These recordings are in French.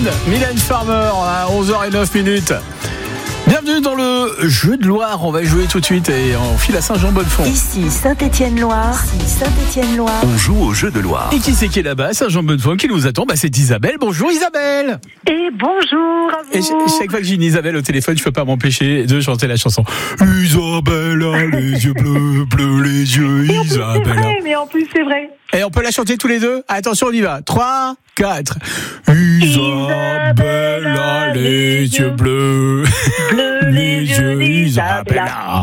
Mylène Farmer à 11h09. Bienvenue dans le Jeu de Loire. On va jouer tout de suite et on file à Saint-Jean-Bonne-Font. Ici Saint-Étienne-Loire. On joue au Jeu de Loire. Et qui c'est qui est là-bas, Saint-Jean-Bonne-Font, qui nous attend? C'est Isabelle. Bonjour Isabelle. Et bonjour à vous. Et chaque fois que j'ai une Isabelle au téléphone, je peux pas m'empêcher de chanter la chanson. Isabelle a les yeux bleus, bleus les yeux, Isabelle. C'est vrai, mais en plus c'est vrai. Et on peut la chanter tous les deux? Attention, on y va. 3, 4. Isabelle a les yeux bleus. Les yeux d'Isabelle.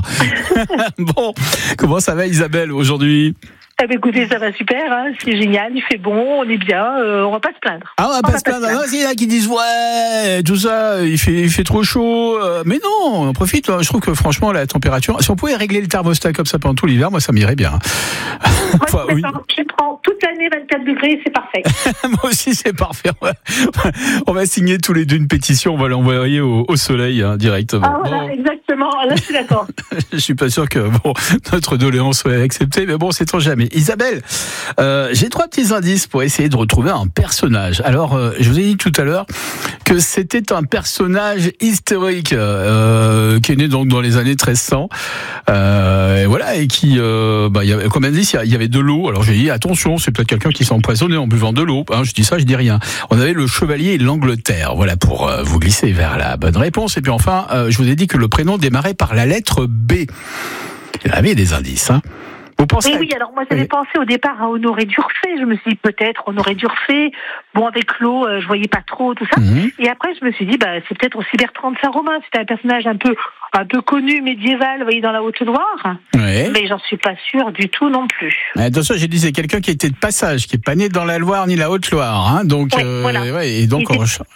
Bon, comment ça va Isabelle aujourd'hui? Écoutez, ça va super, hein, c'est génial, il fait bon, on est bien, on va pas se plaindre. Ah, on va pas se plaindre. Non, il y en a qui disent ouais, tout ça, il fait trop chaud. Mais non, on profite. Je trouve que franchement, la température, si on pouvait régler le thermostat comme ça pendant tout l'hiver, moi ça m'irait bien. Moi, je prends toute l'année 24 degrés, c'est parfait. Moi aussi, c'est parfait. On va signer tous les deux une pétition, on va l'envoyer au soleil directement. Ah voilà, exactement, là je suis d'accord. Je suis pas sûr que notre doléance soit acceptée, mais bon, sait-on jamais. Isabelle, j'ai 3 petits indices pour essayer de retrouver un personnage. Alors, je vous ai dit tout à l'heure que c'était un personnage historique qui est né donc dans les années 1300. Et voilà, et qui, il y avait, comme indice, il y avait de l'eau. Alors j'ai dit attention, c'est peut-être quelqu'un qui s'est empoisonné en buvant de l'eau. Je dis ça, je dis rien. On avait le chevalier et l'Angleterre. Voilà pour vous glisser vers la bonne réponse. Et puis enfin, je vous ai dit que le prénom démarrait par la lettre B. Il y avait des indices, hein. Vous pensez Oui, alors moi j'avais pensé au départ à Honoré d'Urfé, je me suis dit peut-être Honoré d'Urfé, bon avec l'eau je voyais pas trop tout ça, et après je me suis dit c'est peut-être aussi Bertrand de Saint-Romain, c'était un personnage un peu connu, médiéval, vous voyez, dans la Haute-Loire, mais j'en suis pas sûre du tout non plus. Attention, j'ai dit c'est quelqu'un qui était de passage, qui est pas né dans la Loire ni la Haute-Loire, hein, donc voilà. Et donc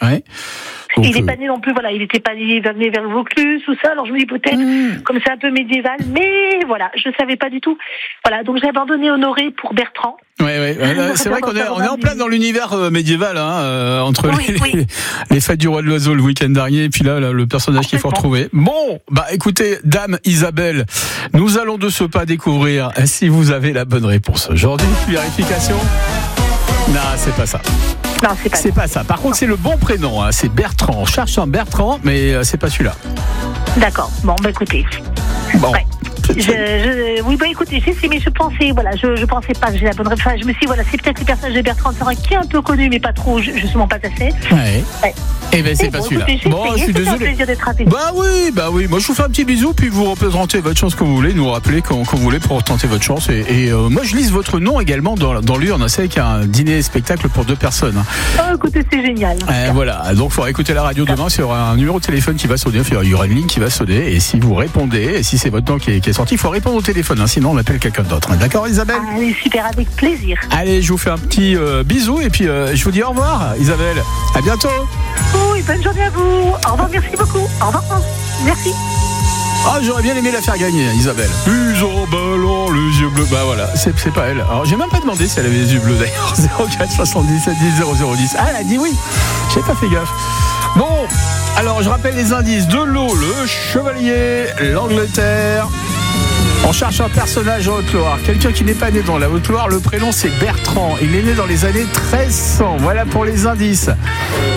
il n'est pas né non plus, voilà, il n'était pas né vers le Vaucluse, tout ça, alors je me dis peut-être, comme c'est un peu médiéval, mais voilà, je savais pas du tout. Voilà, donc j'ai abandonné Honoré pour Bertrand. C'est vrai qu'on est en plein dans l'univers médiéval, hein, entre les fêtes du roi de l'oiseau le week-end dernier, et puis là le personnage qu'il faut retrouver. Bon, écoutez, dame Isabelle, nous allons de ce pas découvrir si vous avez la bonne réponse aujourd'hui. Vérification. Non, c'est pas ça. Non, c'est pas ça. Par contre, c'est le bon prénom, hein. C'est Bertrand. On cherche un Bertrand, mais c'est pas celui-là. D'accord. Bon, écoutez. Bon. Ouais. Écoutez, mais je pensais pas que j'ai la bonne réponse. Je me suis dit, c'est peut-être le personnage de Bertrand de Saint-Romain qui est un peu connu, mais pas trop, justement pas assez. Ouais. Eh ben, c'est pas celui-là. Je suis désolé. C'est un plaisir d'être avec oui. Moi, je vous fais un petit bisou, puis vous représentez votre chance quand vous voulez, nous rappeler quand vous voulez pour tenter votre chance. Et moi, je lise votre nom également dans l'urne. C'est qu'il y a un dîner spectacle pour 2 personnes. Écoutez, c'est génial. Voilà. Donc, il faudra écouter la radio demain. Il y aura un numéro de téléphone qui va sonner. Il y aura une ligne qui va sonner. Et si vous répondez, et si c'est votre nom qui est sorti, il faut répondre au téléphone. Sinon, on appelle quelqu'un d'autre. D'accord, Isabelle? Allez, super, avec plaisir. Allez, je vous fais un petit bisou. Et puis, je vous dis au revoir, Isabelle. À bientôt. Oui, bonne journée à vous. Au revoir, merci beaucoup. Au revoir. Merci. J'aurais bien aimé la faire gagner, Isabelle. Isabelle, les yeux bleus. Voilà, c'est pas elle. Alors, j'ai même pas demandé si elle avait les yeux bleus d'ailleurs. 04 77 10 0010. Elle a dit oui. J'ai pas fait gaffe. Bon, alors je rappelle les indices de l'eau, le chevalier, l'Angleterre. On cherche un personnage en Haute-Loire, quelqu'un qui n'est pas né dans la Haute-Loire, le prénom c'est Bertrand, il est né dans les années 1300, voilà pour les indices.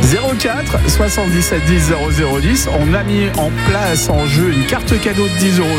04 77 10 0010, on a mis en place en jeu une carte cadeau de 10 €